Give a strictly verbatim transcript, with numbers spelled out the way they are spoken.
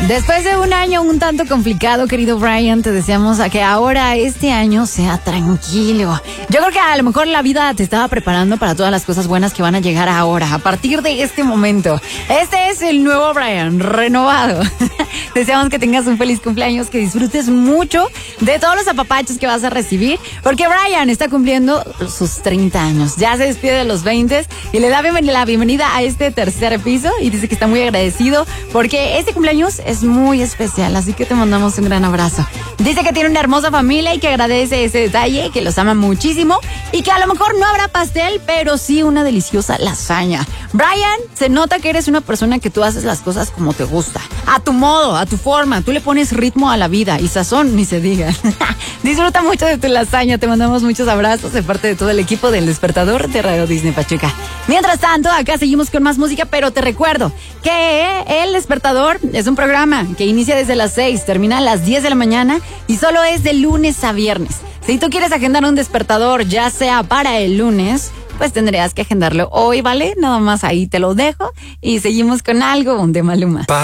Después de un año un tanto complicado, querido Brian, te deseamos a que ahora este año sea tranquilo. Yo creo que a lo mejor la vida te estaba preparando para todas las cosas buenas que van a llegar ahora, a partir de este momento. Este es el nuevo Brian, renovado. Deseamos que tengas un feliz cumpleaños, que disfrutes mucho de todos los apapachos que vas a recibir, porque Brian está cumpliendo sus treinta años. Ya se despide de los veinte y le da la bienvenida a este tercer piso y dice que está muy agradecido porque este cumpleaños es muy especial, así que te mandamos un gran abrazo. Dice que tiene una hermosa familia y que agradece ese detalle, que los ama muchísimo y que a lo mejor no habrá pastel, pero sí una deliciosa lasaña. Brian, se nota que eres una persona que tú haces las cosas como te gusta, a tu modo, a tu forma. Tú le pones ritmo a la vida y sazón, ni se diga. Disfruta mucho de tu lasaña. Te mandamos muchos abrazos de parte de todo el equipo del Despertador de Radio Disney Pachuca. Mientras tanto, acá seguimos con más música, pero te recuerdo que El Despertador es un programa que inicia desde las seis, termina a las diez de la mañana y solo es de lunes a viernes. Si tú quieres agendar un despertador, ya sea para el lunes, pues tendrías que agendarlo hoy, ¿vale? Nada más ahí te lo dejo y seguimos con algo de Maluma.